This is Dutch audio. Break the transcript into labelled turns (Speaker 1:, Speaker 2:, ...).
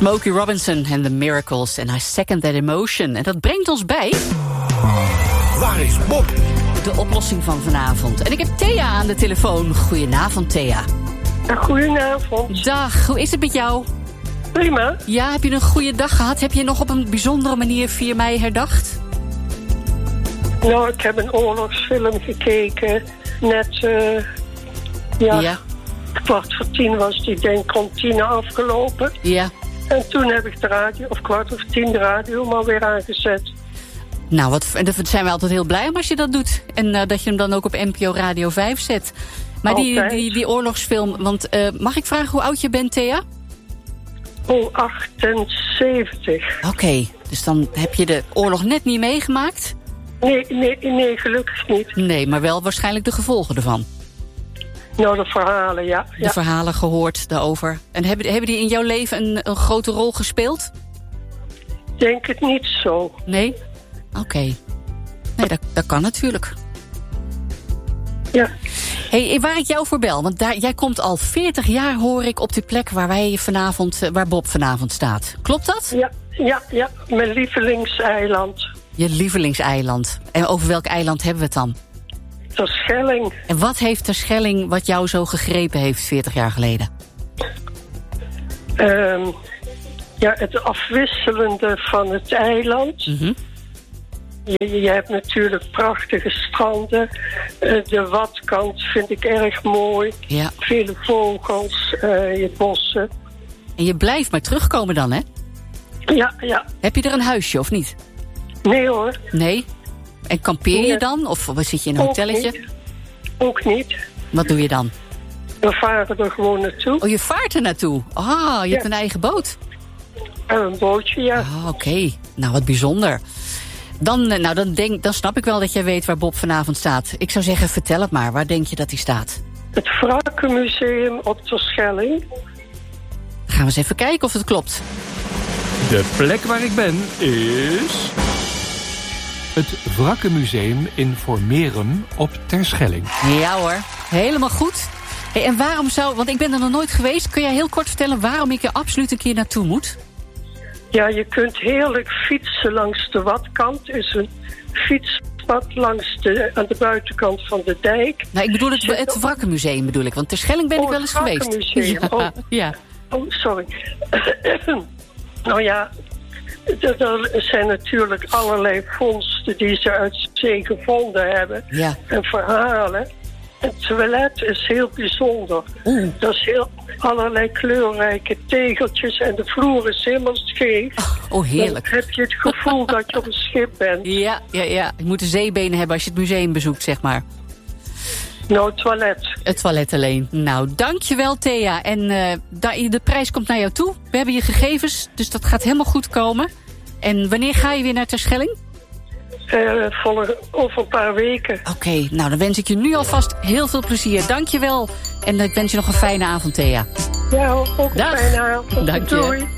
Speaker 1: Smokey Robinson en The Miracles en I Second That Emotion. En dat brengt ons bij...
Speaker 2: Waar is Bob?
Speaker 1: De oplossing van vanavond. En ik heb Thea aan de telefoon. Goedenavond, Thea.
Speaker 3: Goedenavond.
Speaker 1: Dag, hoe is het met jou?
Speaker 3: Prima.
Speaker 1: Ja, heb je een goede dag gehad? Heb je nog op een bijzondere manier 4 mei herdacht?
Speaker 3: Nou, ik heb een oorlogsfilm gekeken. Net,
Speaker 1: Ja.
Speaker 3: 9:45 was die, denk ik, om 10 afgelopen.
Speaker 1: Ja.
Speaker 3: En toen heb ik de radio, of 9:45 de radio maar weer aangezet.
Speaker 1: Nou, daar zijn we altijd heel blij om als je dat doet. En dat je hem dan ook op NPO Radio 5 zet. Maar die oorlogsfilm, want mag ik vragen hoe oud je bent, Thea?
Speaker 3: 78.
Speaker 1: Oké, dus dan heb je de oorlog net niet meegemaakt?
Speaker 3: Nee, gelukkig niet.
Speaker 1: Nee, maar wel waarschijnlijk de gevolgen ervan.
Speaker 3: Nou, de verhalen, ja.
Speaker 1: De verhalen gehoord daarover. En hebben die in jouw leven een grote rol gespeeld?
Speaker 3: Denk het niet zo.
Speaker 1: Nee? Oké. Nee, dat kan natuurlijk.
Speaker 3: Ja.
Speaker 1: Hey, waar ik jou voor bel, want jij komt al 40 jaar, hoor ik, op de plek waar Bob vanavond staat. Klopt dat?
Speaker 3: Ja, mijn lievelingseiland.
Speaker 1: Je lievelingseiland. En over welk eiland hebben we het dan?
Speaker 3: Terschelling.
Speaker 1: En wat heeft Terschelling wat jou zo gegrepen heeft 40 jaar geleden?
Speaker 3: Het afwisselende van het eiland.
Speaker 1: Mm-hmm.
Speaker 3: Je hebt natuurlijk prachtige stranden. De Watkant vind ik erg mooi.
Speaker 1: Ja.
Speaker 3: Vele vogels, je bossen.
Speaker 1: En je blijft maar terugkomen dan, hè?
Speaker 3: Ja.
Speaker 1: Heb je er een huisje of niet?
Speaker 3: Nee hoor.
Speaker 1: Nee? En kampeer je dan? Of zit je in een hotelletje?
Speaker 3: Ook niet.
Speaker 1: Wat doe je dan?
Speaker 3: We varen er gewoon naartoe.
Speaker 1: Oh, je vaart er naartoe? Ah, je hebt een eigen boot?
Speaker 3: Een bootje, ja.
Speaker 1: Ah, oké. Nou, wat bijzonder. Dan snap ik wel dat jij weet waar Bob vanavond staat. Ik zou zeggen, vertel het maar. Waar denk je dat hij staat?
Speaker 3: Het Wrakkenmuseum op Terschelling.
Speaker 1: Gaan we eens even kijken of het klopt.
Speaker 2: De plek waar ik ben is... het Wrakkenmuseum in Formerum op Terschelling.
Speaker 1: Ja hoor, helemaal goed. Hey, en waarom want ik ben er nog nooit geweest. Kun jij heel kort vertellen waarom ik er absoluut een keer naartoe moet?
Speaker 3: Ja, je kunt heerlijk fietsen langs de Watkant. Is een fietspad aan de buitenkant van de dijk.
Speaker 1: Nou, ik bedoel het Wrakkenmuseum bedoel ik. Want Terschelling ben ik wel eens geweest.
Speaker 3: Het Wrakkenmuseum.
Speaker 1: Ja.
Speaker 3: Oh, sorry. Nou ja, er zijn natuurlijk allerlei vondsten die ze uit zee gevonden hebben.
Speaker 1: Ja.
Speaker 3: En verhalen. Het toilet is heel bijzonder. Dat is allerlei kleurrijke tegeltjes en de vloer is helemaal scheef.
Speaker 1: Oh, heerlijk.
Speaker 3: Dan heb je het gevoel dat je op een schip bent.
Speaker 1: Ja. Je moet de zeebenen hebben als je het museum bezoekt, zeg maar.
Speaker 3: Nou, het toilet.
Speaker 1: Het toilet alleen. Nou, dankjewel, Thea. En de prijs komt naar jou toe. We hebben je gegevens, dus dat gaat helemaal goed komen. En wanneer ga je weer naar Terschelling?
Speaker 3: Over een paar weken.
Speaker 1: Oké, nou dan wens ik je nu alvast heel veel plezier. Dankjewel. En ik wens je nog een fijne avond, Thea.
Speaker 3: Ja, ook een
Speaker 1: Dag.
Speaker 3: fijne avond.
Speaker 1: Dank je.
Speaker 3: Doei.